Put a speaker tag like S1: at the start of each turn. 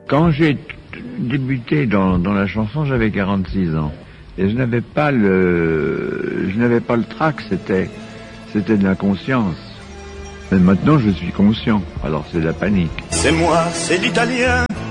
S1: Quand j'ai débuté dans la chanson, j'avais 46 ans. Et je n'avais pas le trac, c'était de l'inconscience. Mais maintenant, je suis conscient. Alors c'est la panique.
S2: C'est moi, c'est l'Italien,